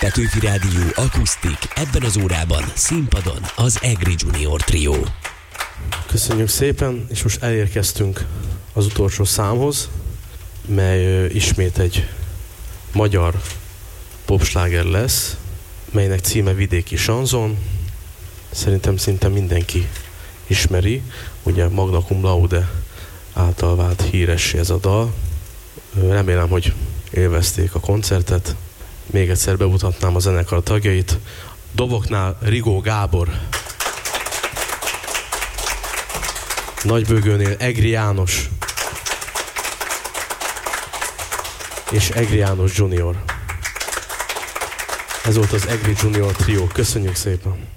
Petőfi Rádió akusztik, ebben az órában színpadon az Egri Junior Trio. Köszönjük szépen, és most elérkeztünk az utolsó számhoz, mely ismét egy magyar popsláger lesz, melynek címe Vidéki Sanzon. Szerintem szinte mindenki ismeri, ugye Magna Cum Laude által vált híressé ez a dal. Remélem, hogy élvezték a koncertet. Még egyszer bemutatnám a zenekar tagjait. Doboknál Rigó Gábor. Nagybőgőnél Egri János. És Egri János Junior. Ez volt az Egri Junior Trio. Köszönjük szépen!